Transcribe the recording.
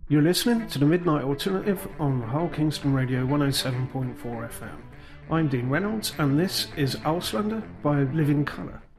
You're listening to the Midnight Alternative on Hull Kingston Radio 107.4 FM. I'm Dean Reynolds, and this is Auslander by Living Colour.